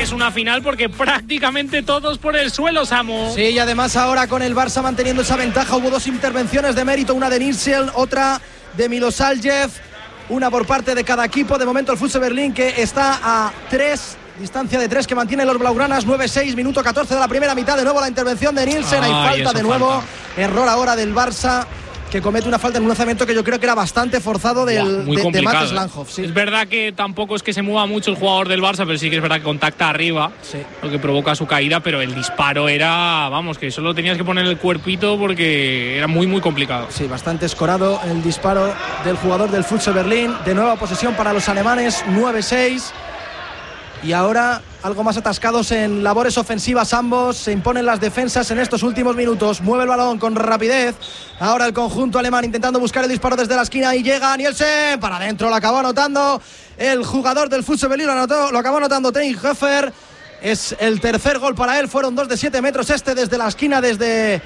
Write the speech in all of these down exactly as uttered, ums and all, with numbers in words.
es una final porque prácticamente todos por el suelo, Samu. Sí, y además ahora con el Barça manteniendo esa ventaja, hubo dos intervenciones de mérito, una de Nielsen, otra de Milosavljev, una por parte de cada equipo. De momento el F C Berlín, que está a tres, distancia de tres, que mantienen los blaugranas. Nueve seis, minuto catorce de la primera mitad. De nuevo la intervención de Nielsen. Hay Ay, falta de nuevo, falta. Error ahora del Barça, que comete una falta en un lanzamiento que yo creo que era bastante forzado del, Buah, de, de Mates Langhoff. Sí. Es verdad que tampoco es que se mueva mucho el jugador del Barça, pero sí que es verdad que contacta arriba, sí, lo que provoca su caída, pero el disparo era, vamos, que solo tenías que poner el cuerpito porque era muy, muy complicado. Sí, bastante escorado el disparo del jugador del F C Berlín. De nueva posesión para los alemanes, nueve seis. Y ahora algo más atascados en labores ofensivas ambos. Se imponen las defensas en estos últimos minutos. Mueve el balón con rapidez. Ahora el conjunto alemán intentando buscar el disparo desde la esquina. Y llega Nielsen. Para adentro lo acabó anotando el jugador del F C Berlín. Lo, anotó, lo acabó anotando Teinhofer. Es el tercer gol para él. Fueron dos de siete metros. Este desde la esquina, desde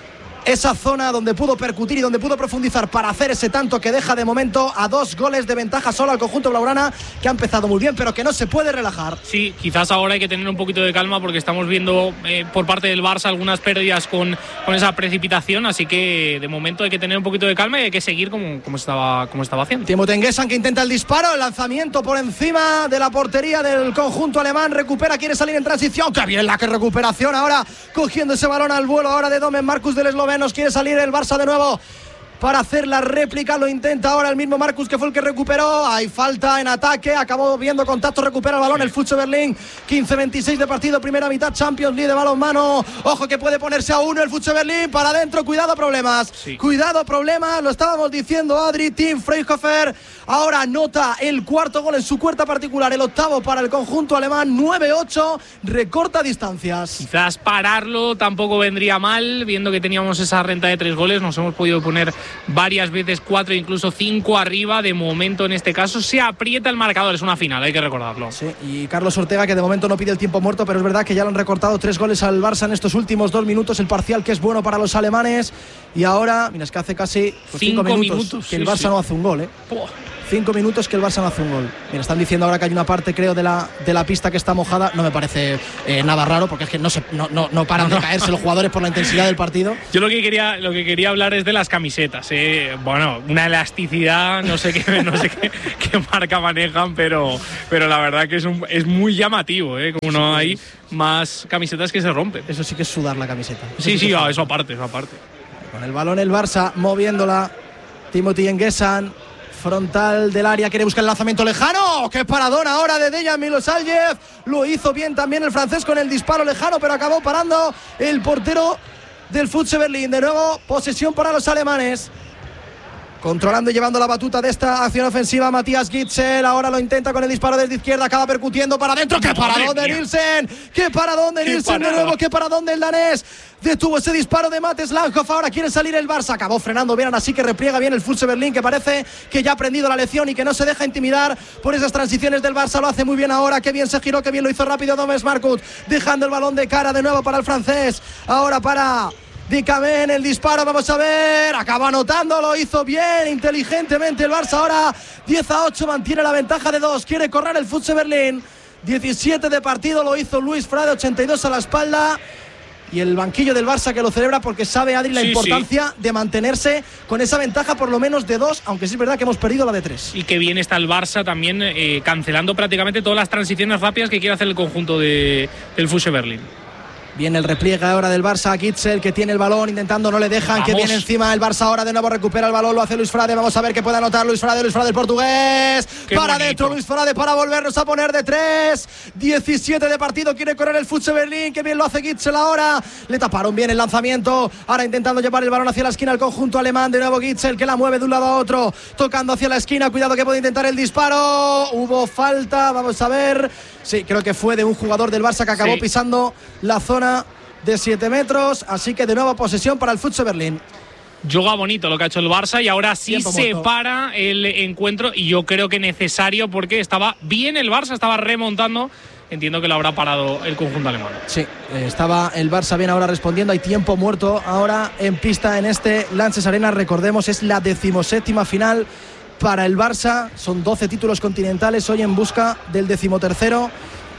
esa zona donde pudo percutir y donde pudo profundizar para hacer ese tanto que deja de momento a dos goles de ventaja solo al conjunto blaugrana, que ha empezado muy bien pero que no se puede relajar. Sí, quizás ahora hay que tener un poquito de calma porque estamos viendo eh, por parte del Barça algunas pérdidas con, con esa precipitación, así que de momento hay que tener un poquito de calma y hay que seguir como, como, estaba, como estaba haciendo. Timo Tengesan, que intenta el disparo, el lanzamiento por encima de la portería del conjunto alemán, recupera, quiere salir en transición, ¡qué bien la que recuperación! Ahora cogiendo ese balón al vuelo ahora de Domen Marcus del esloveno. Nos quiere salir el Barça de nuevo para hacer la réplica, lo intenta ahora el mismo Marcus, que fue el que recuperó. Hay falta en ataque, acabó viendo contacto, recupera el balón el F C Berlín. Quince veintiséis de partido, primera mitad, Champions League de balonmano. Ojo que puede ponerse a uno el F C Berlín, para adentro, cuidado problemas, sí. cuidado problemas, lo estábamos diciendo Adri. Tim Freyhofer ahora anota el cuarto gol en su cuarta particular, el octavo para el conjunto alemán. Nueve ocho, recorta distancias. Quizás pararlo tampoco vendría mal, viendo que teníamos esa renta de tres goles, nos hemos podido poner varias veces cuatro, incluso cinco arriba. De momento en este caso se aprieta el marcador, es una final, hay que recordarlo. Sí, y Carlos Ortega, que de momento no pide el tiempo muerto, pero es verdad que ya le han recortado tres goles al Barça en estos últimos dos minutos, el parcial que es bueno para los alemanes. Y ahora, mira, es que hace casi pues, cinco, cinco minutos, minutos que el Barça sí, sí. no hace un gol, ¿eh? Puh. Cinco minutos que el Barça no hace un gol. Mira, están diciendo ahora que hay una parte, creo, de la, de la pista que está mojada. No me parece eh, nada raro, porque es que no, se, no, no, no paran de caerse los jugadores por la intensidad del partido. Yo lo que quería, lo que quería hablar es de las camisetas. Eh. Bueno, una elasticidad, no sé qué, no sé qué, qué marca manejan, pero, pero la verdad que es, un, es muy llamativo, ¿eh? Como no hay más camisetas que se rompen. Eso sí que es sudar la camiseta. Eso sí, sí, sí ah, eso aparte, eso aparte. Con el balón el Barça moviéndola. Timothy Tengesan, frontal del área, quiere buscar el lanzamiento lejano. ¡Qué paradón ahora de Dejan Milosavljev! Lo hizo bien también el francés con el disparo lejano, pero acabó parando el portero del F C Berlín. De nuevo, posesión para los alemanes. Controlando y llevando la batuta de esta acción ofensiva Matías Gitzel. Ahora lo intenta con el disparo desde izquierda, acaba percutiendo para adentro. ¡Qué paradón de Nielsen! ¡Qué paradón de Nielsen de nuevo! ¡Qué paradón del danés! Detuvo ese disparo de Mates Langhoff. Ahora quiere salir el Barça. Acabó frenando bien, así que repliega bien el F C Berlín, que parece que ya ha aprendido la lección y que no se deja intimidar por esas transiciones del Barça. Lo hace muy bien ahora. Qué bien se giró, qué bien lo hizo rápido Domen Marcus, dejando el balón de cara de nuevo para el francés. Ahora para Dicamén, el disparo, vamos a ver, acaba anotando, lo hizo bien, inteligentemente el Barça. Ahora diez a ocho, mantiene la ventaja de dos, quiere correr el F C Berlín. diecisiete de partido, lo hizo Luis Frade, ochenta y dos a la espalda. Y el banquillo del Barça que lo celebra porque sabe, Adri, la sí, importancia sí. de mantenerse con esa ventaja por lo menos de dos, aunque sí es verdad que hemos perdido la de tres. Y que bien está el Barça también eh, cancelando prácticamente todas las transiciones rápidas que quiere hacer el conjunto de, del F C Berlín. Viene el repliegue ahora del Barça, Gitzel, que tiene el balón, intentando, no le dejan, Vamos. que viene encima el Barça ahora, de nuevo recupera el balón, lo hace Luis Frade, vamos a ver qué puede anotar Luis Frade, Luis Frade el portugués, qué para adentro Luis Frade para volvernos a poner de tres, diecisiete de partido, quiere correr el F C Berlín, que bien lo hace Gitzel ahora, le taparon bien el lanzamiento, ahora intentando llevar el balón hacia la esquina el conjunto alemán, de nuevo Gitzel, que la mueve de un lado a otro, tocando hacia la esquina, cuidado que puede intentar el disparo, hubo falta, vamos a ver, sí, creo que fue de un jugador del Barça que acabó sí. pisando la zona de siete metros, así que de nuevo posesión para el F C Berlín. Yoga bonito lo que ha hecho el Barça y ahora sí Tiempo se muerto. para el encuentro, y yo creo que necesario porque estaba bien el Barça, estaba remontando. Entiendo que lo habrá parado el conjunto alemán. Sí, eh, estaba el Barça bien ahora respondiendo. Hay tiempo muerto ahora en pista en este Lanxess Arena. Recordemos, es la decimoséptima final para el Barça. Son doce títulos continentales, hoy en busca del decimotercero.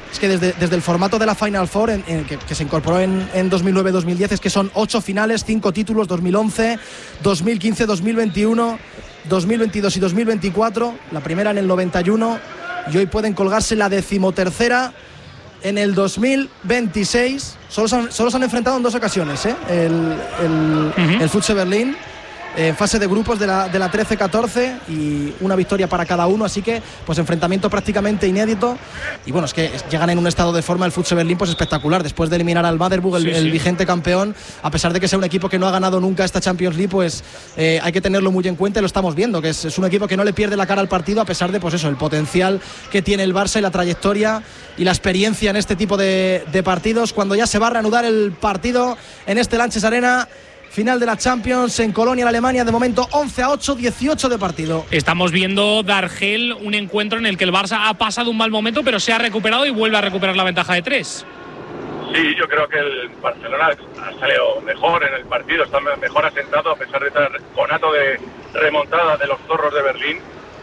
es que desde, desde el formato de la Final Four, en, en, que, que se incorporó en, en dos mil nueve dos mil diez, es que son ocho finales, cinco títulos, dos mil once, dos mil quince, dos mil veintiuno, dos mil veintidós y dos mil veinticuatro, la primera en el noventa y uno, y hoy pueden colgarse la decimotercera en el dos mil veintiséis. Solo se han, solo se han enfrentado en dos ocasiones, ¿eh? el, el, uh-huh. el F U T S Berlín, en fase de grupos de la, de la trece catorce, y una victoria para cada uno, así que pues enfrentamiento prácticamente inédito. Y bueno, es que llegan en un estado de forma el F U T S Berlín pues espectacular, después de eliminar al Maderburg, el, sí, el sí. vigente campeón, a pesar de que sea un equipo que no ha ganado nunca esta Champions League, pues eh, hay que tenerlo muy en cuenta, y lo estamos viendo, que es, es un equipo que no le pierde la cara al partido, a pesar de pues eso, el potencial que tiene el Barça y la trayectoria y la experiencia en este tipo de, de partidos. Cuando ya se va a reanudar el partido en este Lanxess Arena, final de la Champions en Colonia, en Alemania, de momento once a ocho, dieciocho de partido. Estamos viendo, Dargel, un encuentro en el que el Barça ha pasado un mal momento, pero se ha recuperado y vuelve a recuperar la ventaja de tres. Sí, yo creo que el Barcelona ha salido mejor en el partido, está mejor asentado a pesar de este conato de remontada de los zorros de Berlín.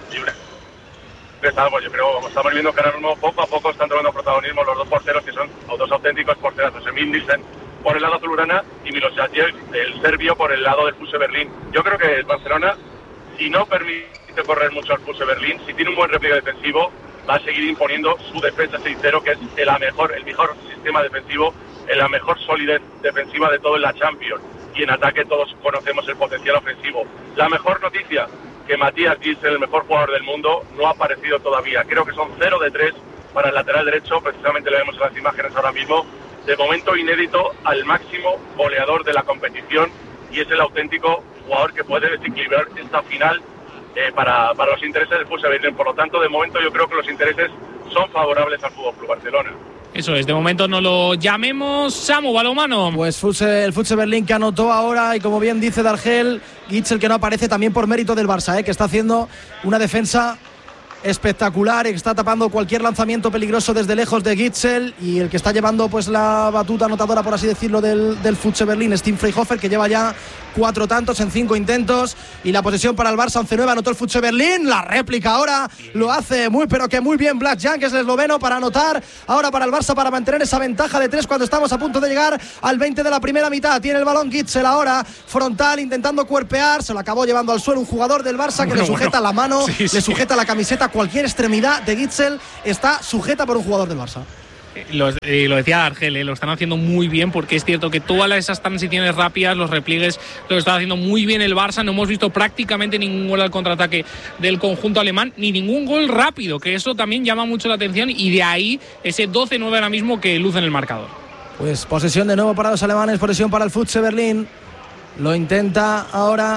Y estamos, yo creo, estamos viendo que ahora mismo poco a poco están tomando protagonismo los dos porteros, que son dos auténticos porterazos, Emil Nielsen por el lado azulgrana y Milošević, el serbio, por el lado del F U T S Berlín. Yo creo que el Barcelona, si no permite correr mucho al F U T S Berlín, si tiene un buen repliegue defensivo, va a seguir imponiendo su defensa seis cero, que es el mejor, el mejor sistema defensivo, la mejor solidez defensiva de todo en la Champions. Y en ataque todos conocemos el potencial ofensivo. La mejor noticia, que Matías Gitzel, el mejor jugador del mundo, no ha aparecido todavía. Creo que son cero de tres para el lateral derecho, precisamente lo vemos en las imágenes ahora mismo. De momento inédito al máximo goleador de la competición, y es el auténtico jugador que puede desequilibrar esta final eh, para, para los intereses del F U T S Berlín. Por lo tanto, de momento yo creo que los intereses son favorables al F C Barcelona. Eso es, de momento no lo llamemos. Samu, balonmano. Pues el F U T S Berlín, que anotó ahora, y como bien dice Dargel, Gitzel, que no aparece también por mérito del Barça, eh, que está haciendo una defensa espectacular, que está tapando cualquier lanzamiento peligroso desde lejos de Gitzel, y el que está llevando pues la batuta anotadora, por así decirlo, del, del F U T S Berlín, Steve Freihofer, que lleva ya cuatro tantos en cinco intentos, y la posesión para el Barça. Once nueve, anotó el F U T S Berlín, la réplica ahora lo hace muy pero que muy bien Black Jan, que es el esloveno, para anotar ahora para el Barça, para mantener esa ventaja de tres cuando estamos a punto de llegar al veinte de la primera mitad. Tiene el balón Gitzel ahora, frontal, intentando cuerpear, se lo acabó llevando al suelo un jugador del Barça, que bueno, le sujeta bueno. la mano, sí, sí. le sujeta la camiseta. Cualquier extremidad de Gitzel está sujeta por un jugador del Barça. Lo, eh, lo decía Argel, eh, lo están haciendo muy bien, porque es cierto que todas esas transiciones rápidas, los repliegues, lo está haciendo muy bien el Barça. No hemos visto prácticamente ningún gol al contraataque del conjunto alemán, ni ningún gol rápido, que eso también llama mucho la atención, y de ahí ese doce nueve ahora mismo que luce en el marcador. Pues posesión de nuevo para los alemanes, posesión para el F U T S Berlín. Lo intenta ahora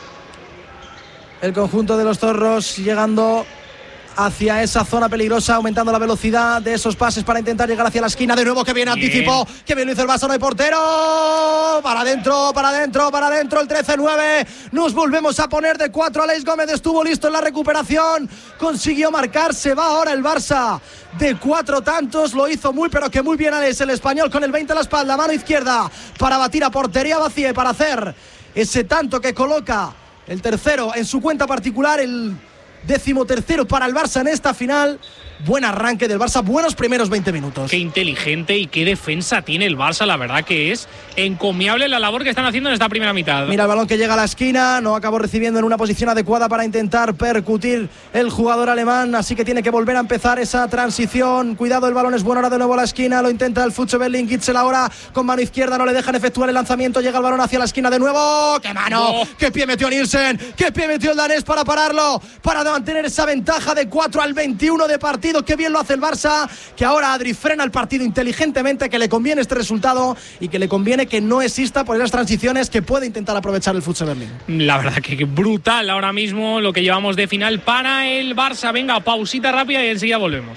el conjunto de los zorros, llegando hacia esa zona peligrosa, aumentando la velocidad de esos pases para intentar llegar hacia la esquina. De nuevo, que bien, bien. anticipó, que bien lo hizo el Barça, no hay portero. Para adentro, para adentro, para adentro, el trece nueve. Nos volvemos a poner de cuatro. Aleix Gómez estuvo listo en la recuperación, consiguió marcar. Se va ahora el Barça de cuatro tantos. Lo hizo muy pero que muy bien Aleix, el español, con el veinte a la espalda, mano izquierda, para batir a portería vacía y para hacer ese tanto que coloca el tercero en su cuenta particular, el décimo tercero para el Barça en esta final. Buen arranque del Barça, buenos primeros veinte minutos. Qué inteligente y qué defensa tiene el Barça, la verdad que es encomiable la labor que están haciendo en esta primera mitad. Mira el balón que llega a la esquina, no acabó recibiendo en una posición adecuada para intentar percutir el jugador alemán, así que tiene que volver a empezar esa transición. Cuidado, el balón es bueno, ahora de nuevo a la esquina, lo intenta el F U T S Berlín. Gitzel ahora con mano izquierda, no le dejan efectuar el lanzamiento, llega el balón hacia la esquina de nuevo. ¡Qué mano! No. ¡Qué pie metió Nielsen! ¡Qué pie metió el danés para pararlo! Para mantener esa ventaja de cuatro al veintiuno de partido. Qué bien lo hace el Barça, que ahora Adri frena el partido inteligentemente, que le conviene este resultado y que le conviene que no exista por esas transiciones que puede intentar aprovechar el F U T S Berlín. La verdad que brutal ahora mismo lo que llevamos de final para el Barça. Venga, pausita rápida y enseguida volvemos.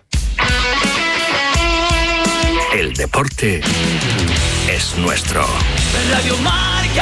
El deporte es nuestro. Radio Marca.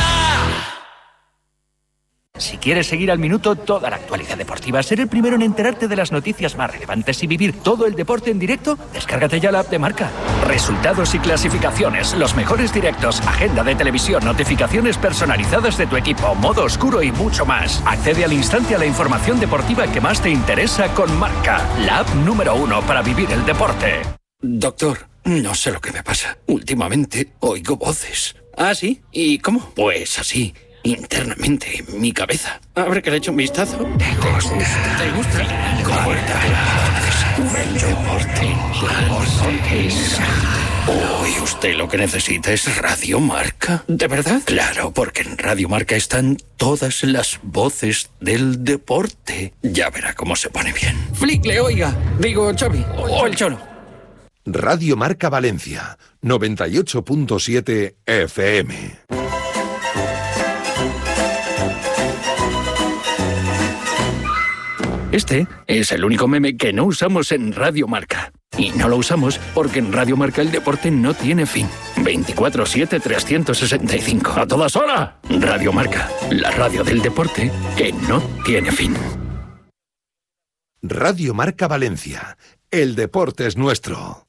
Si quieres seguir al minuto toda la actualidad deportiva, ser el primero en enterarte de las noticias más relevantes y vivir todo el deporte en directo, descárgate ya la app de Marca. Resultados y clasificaciones, los mejores directos, agenda de televisión, notificaciones personalizadas de tu equipo, modo oscuro y mucho más. Accede al instante a la información deportiva que más te interesa con Marca, la app número uno para vivir el deporte. Doctor, no sé lo que me pasa. Últimamente oigo voces. ¿Ah, sí? ¿Y cómo? Pues así, internamente, en mi cabeza. Abre que le eche un vistazo. ¿Te gusta? ¿Te gusta? Corta. El deporte. Uy, usted lo que necesita es Radio Marca. ¿De verdad? Claro, porque en Radio Marca están todas las voces del deporte. Ya verá cómo se pone bien. Flick, le oiga. Digo, Xavi. O el Cholo. Radio Marca Valencia, noventa y ocho punto siete F M. Este es el único meme que no usamos en Radio Marca. Y no lo usamos porque en Radio Marca el deporte no tiene fin. veinticuatro siete trescientos sesenta y cinco. ¡A todas horas! Radio Marca, la radio del deporte que no tiene fin. Radio Marca Valencia. El deporte es nuestro.